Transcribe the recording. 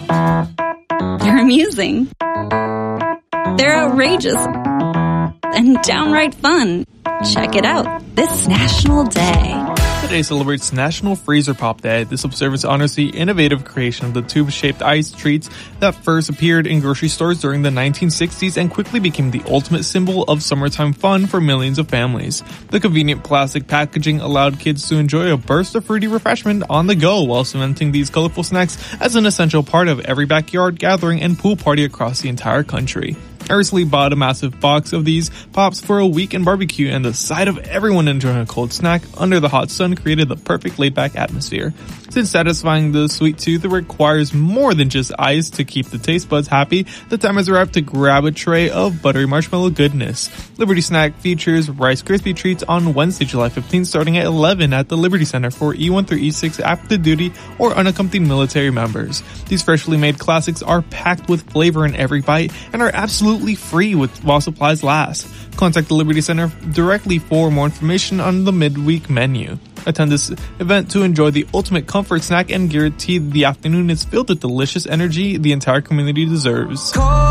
They're amusing. They're outrageous. And downright fun. Check it out this National Day. Today celebrates National Freezer Pop Day. This observance honors the innovative creation of the tube-shaped ice treats that first appeared in grocery stores during the 1960s and quickly became the ultimate symbol of summertime fun for millions of families. The convenient plastic packaging allowed kids to enjoy a burst of fruity refreshment on the go while cementing these colorful snacks as an essential part of every backyard gathering and pool party across the entire country. I recently bought a massive box of these pops for a weekend barbecue, and the sight of everyone enjoying a cold snack under the hot sun created the perfect laid-back atmosphere. Since satisfying the sweet tooth requires more than just ice to keep the taste buds happy, the time has arrived to grab a tray of buttery marshmallow goodness. Liberty Snack features Rice Krispie treats on Wednesday, July 15th, starting at 11 at the Liberty Center for E1 through E6 active duty or unaccompanied military members. These freshly made classics are packed with flavor in every bite and are absolutely free while supplies last. Contact the Liberty Center directly for more information on the midweek menu. Attend this event to enjoy the ultimate comfort snack and guarantee the afternoon is filled with delicious energy the entire community deserves.